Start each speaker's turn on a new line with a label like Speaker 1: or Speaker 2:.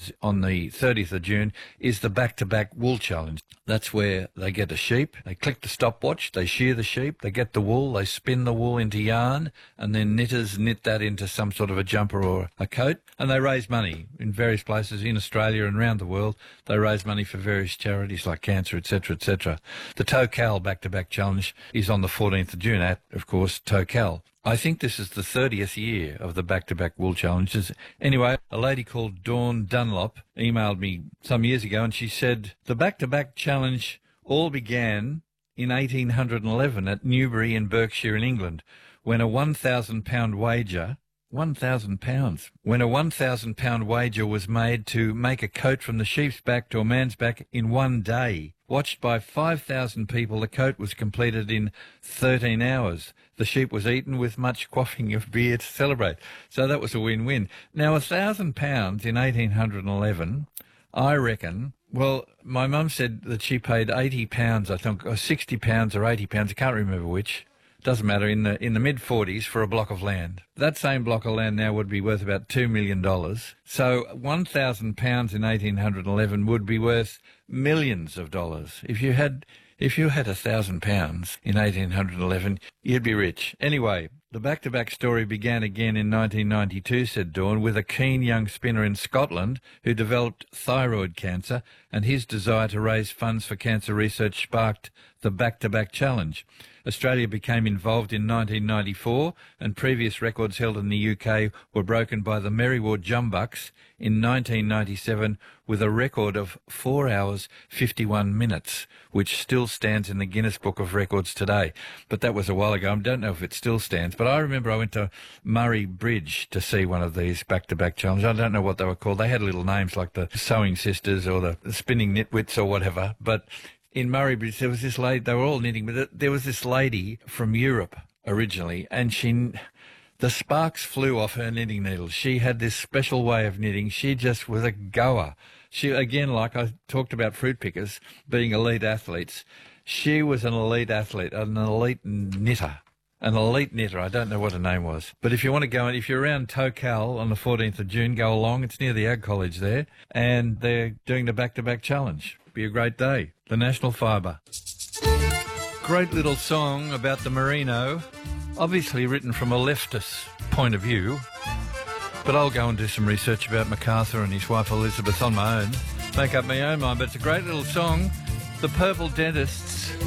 Speaker 1: on the 30th of June is the back-to-back wool challenge. That's where they get a sheep, they click the stopwatch, they shear the sheep, they get the wool, they spin the wool into yarn, and then knitters knit that into some sort of a jumper or a coat, and they raise money in various places in Australia and around the world. They raise money for various charities like cancer, etc., etc. The Tocal back-to-back challenge is on the 14th of June at, of course, Tocal. I think this is the 30th year of the back-to-back wool challenges. Anyway, a lady called Dawn Dunlop emailed me some years ago, and she said the back-to-back challenge all began in 1811 at Newbury in Berkshire in England, when a £1,000 wager... £1,000. When a £1,000 wager was made to make a coat from the sheep's back to a man's back in one day. Watched by 5,000 people, the coat was completed in 13 hours. The sheep was eaten with much quaffing of beer to celebrate. So that was a win-win. Now, £1,000 in 1811, I reckon... Well, my mum said that she paid £80, I think, or £60 or £80, I can't remember which. Doesn't matter, in the mid-40s for a block of land. That same block of land now would be worth about $2 million. So £1,000 in 1811 would be worth millions of dollars. If you had £1,000 in 1811, you'd be rich. Anyway, the back-to-back story began again in 1992, said Dawn, with a keen young spinner in Scotland who developed thyroid cancer, and his desire to raise funds for cancer research sparked the back-to-back challenge. Australia became involved in 1994, and previous records held in the UK were broken by the Merriward Jumbucks in 1997 with a record of 4 hours 51 minutes, which still stands in the Guinness Book of Records today. But that was a while ago. I don't know if it still stands, but I remember I went to Murray Bridge to see one of these back-to-back challenges. I don't know what they were called. They had little names like the Sewing Sisters or the Spinning Nitwits or whatever, but... in Murray Bridge, there was this lady, they were all knitting, but there was this lady from Europe originally, and the sparks flew off her knitting needles. She had this special way of knitting. She just was a goer. She, again, like I talked about fruit pickers being elite athletes, she was an elite athlete, an elite knitter. An elite knitter. I don't know what her name was. But if you want to go, if you're around Tocal on the 14th of June, go along. It's near the Ag College there, and they're doing the back-to-back challenge. Be a great day. The National Fibre. Great little song about the merino, obviously written from a leftist point of view, but I'll go and do some research about MacArthur and his wife Elizabeth on my own, make up my own mind, but it's a great little song. The Purple Dentists